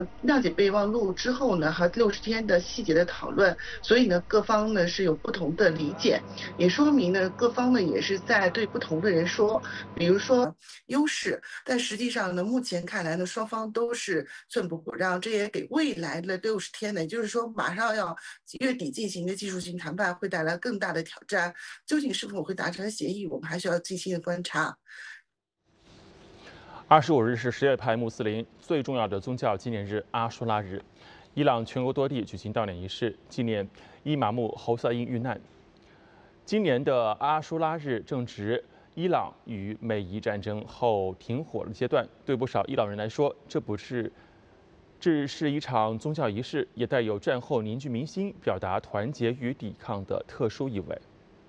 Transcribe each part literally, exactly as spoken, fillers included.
谅解备忘录之后呢，和六十天的细节的讨论，所以呢，各方呢是有不同的理解，也说明呢，各方呢也是在对不同的人说，比如说优势，但实际上呢，目前看来呢，双方都是寸步不让，这也给未来的六十天呢，也就是说马上要月底进行的技术性谈判会带来更大的挑战，究竟是否会达成协议，我们还需要细心的观察。 二十五日是什叶派穆斯林最重要的宗教纪念日阿舒拉日，伊朗全国多地举行悼念仪式，纪念伊玛目侯赛因遇难。今年的阿舒拉日正值伊朗与美伊战争后停火的阶段，对不少伊朗人来说，这不是这是一场宗教仪式，也带有战后凝聚民心、表达团结与抵抗的特殊意味。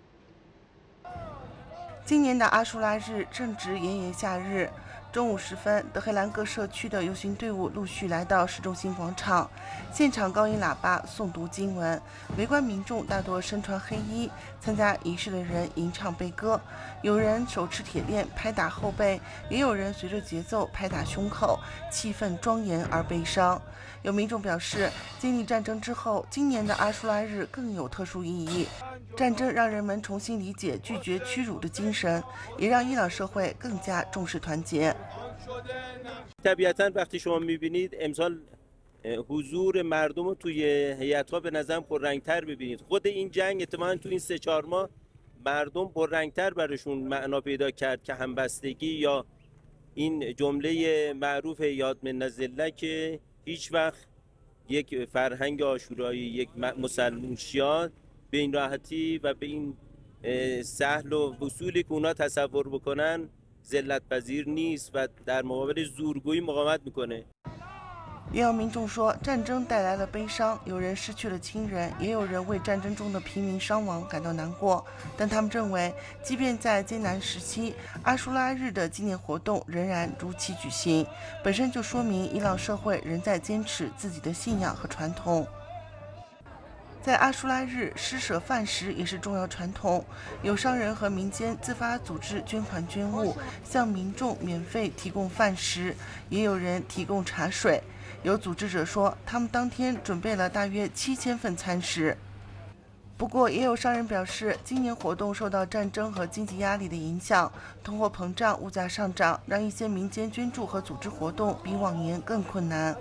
今年的阿舒拉日正值炎炎夏日。中午时分，德黑兰各社区的游行队伍陆续来到市中心广场，现场高音喇叭诵读经文，围观民众大多身穿黑衣，参加仪式的人吟唱悲歌，有人手持铁链拍打后背，也有人随着节奏拍打胸口，气氛庄严而悲伤。有民众表示，经历战争之后，今年的阿舒拉日更有特殊意义。战争让人们重新理解拒绝屈辱的精神，也让伊朗社会更加重视团结。 طبیعتاً وقتی شما می‌بینید امسال حضور مردم رو توی هیئت‌ها به نظرم پررنگ‌تر ببینید. خود این جنگ اتفاقاً تو این سه چهار ماه مردم پررنگ‌تر براشون معنا پیدا کرد که همبستگی یا این جمله معروف یاد من ذله که هیچ وقت یک فرهنگ عاشورایی یک مسلمانشیان به این راحتی و به این سهل و وصولی که اونا تصور بکنن ذلت پذیر نیست و در مقابل زورگویی مقاومت میکنه. 也有民众说，战争带来了悲伤，有人失去了亲人，也有人为战争中的平民伤亡感到难过。但他们认为，即便在艰难时期，阿舒拉日的纪念活动仍然如期举行，本身就说明伊朗社会仍在坚持自己的信仰和传统。在阿舒拉日，施舍饭食也是重要传统。有商人和民间自发组织捐款捐物，向民众免费提供饭食，也有人提供茶水。有组织者说，他们当天准备了大约七千份餐食。不过，也有商人表示，今年活动受到战争和经济压力的影响，通货膨胀、物价上涨，让一些民间捐助和组织活动比往年更困难。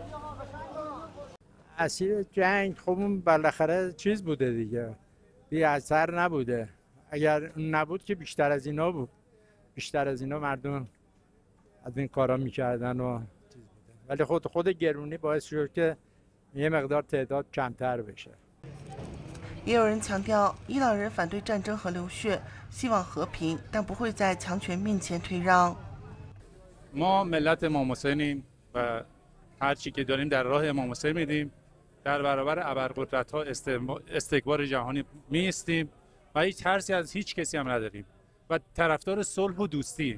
اسیر جنگ خب اون بالاخره چیز بوده دیگه بی اثر نبوده اگر نبود که بیشتر از اینا بود بیشتر از اینا مردم از این کارا میکردن و چیز بوده ولی خود خود گرونی باعث شد که یه مقدار تعداد کمتر بشه 也有人强调，伊朗人反对战争和流血，希望和平，但不会在强权面前退让。 ما ملت امام حسینیم و هر چی که داریم در راه امام حسین میدیم در برابر ابرقدرت‌ها استکبار جهانی می‌ایستیم و هیچ ترسی از هیچ کسی هم نداریم و طرفدار صلح و دوستی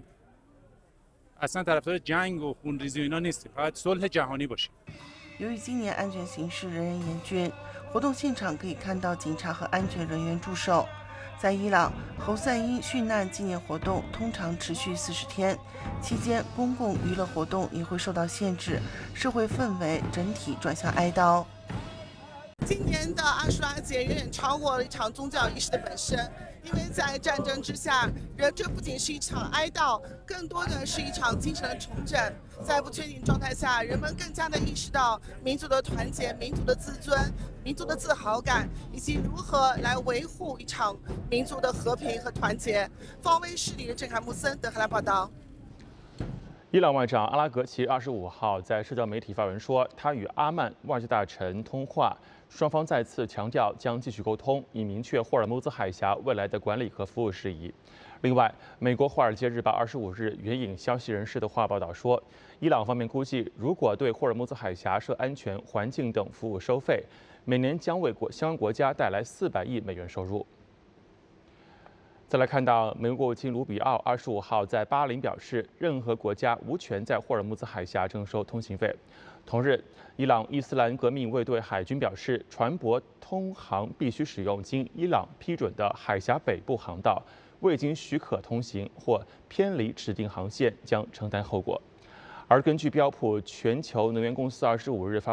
اصلا طرفدار جنگ و خونریزی و اینا نیستیم فقط صلح جهانی باشیم 由于今年安全形势人人严峻，活动现场可以看到警察和安全人员驻守。在伊朗，侯赛因殉难纪念活动通常持续四十天，期间公共娱乐活动也会受到限制，社会氛围整体转向哀悼。 今年的阿舒拉节远远超过了一场宗教仪式的本身，因为在战争之下，人这不仅是一场哀悼，更多的是一场精神的重整。在不确定状态下，人们更加的意识到民族的团结、民族的自尊、民族的自豪感，以及如何来维护一场民族的和平和团结。方威视力的郑凯穆森德黑兰报道。 伊朗外长阿拉格齐二十五号在社交媒体发文说，他与阿曼外交大臣通话，双方再次强调将继续沟通，以明确霍尔木兹海峡未来的管理和服务事宜。另外，美国《华尔街日报》二十五日援引消息人士的话报道说，伊朗方面估计，如果对霍尔木兹海峡设安全、环境等服务收费，每年将为国相关国家带来四百亿美元收入。 再来看到，美国国务卿卢比奥二十五号在巴林表示，任何国家无权在霍尔木兹海峡征收通行费。同日，伊朗伊斯兰革命卫队海军表示，船舶通航必须使用经伊朗批准的海峡北部航道，未经许可通行或偏离指定航线将承担后果。 而根据标普全球能源公司二十五日发